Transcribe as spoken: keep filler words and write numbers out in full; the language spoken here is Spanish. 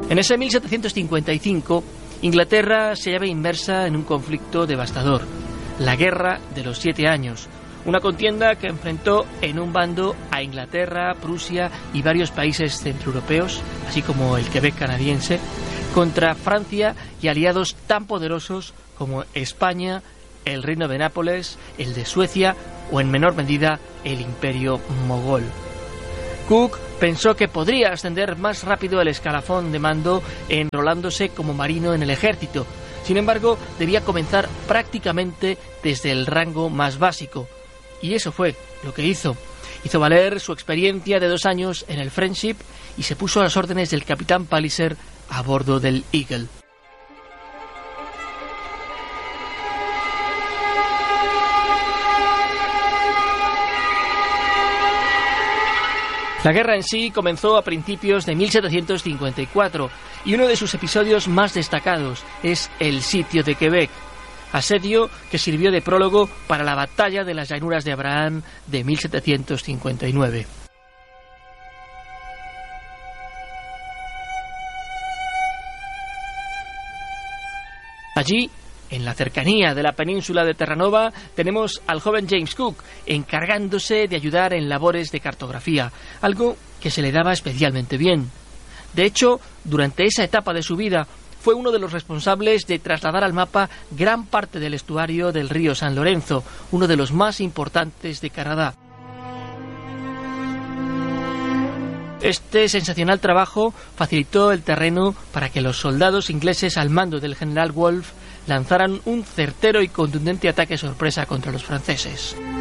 En ese mil setecientos cincuenta y cinco, Inglaterra se hallaba inmersa en un conflicto devastador, la Guerra de los Siete Años, una contienda que enfrentó en un bando a Inglaterra, Prusia y varios países centroeuropeos, así como el Quebec canadiense, contra Francia y aliados tan poderosos como España, el Reino de Nápoles, el de Suecia o en menor medida el Imperio mogol. Cook pensó que podría ascender más rápido el escalafón de mando enrolándose como marino en el ejército. Sin embargo, debía comenzar prácticamente desde el rango más básico. Y eso fue lo que hizo. Hizo valer su experiencia de dos años en el Friendship y se puso a las órdenes del capitán Palliser a bordo del Eagle. La guerra en sí comenzó a principios de mil setecientos cincuenta y cuatro y uno de sus episodios más destacados es el sitio de Quebec, asedio que sirvió de prólogo para la batalla de las llanuras de Abraham de mil setecientos cincuenta y nueve. Allí, en la cercanía de la península de Terranova, tenemos al joven James Cook encargándose de ayudar en labores de cartografía, algo que se le daba especialmente bien. De hecho, durante esa etapa de su vida, fue uno de los responsables de trasladar al mapa gran parte del estuario del río San Lorenzo, uno de los más importantes de Canadá. Este sensacional trabajo facilitó el terreno para que los soldados ingleses al mando del general Wolfe lanzaran un certero y contundente ataque sorpresa contra los franceses.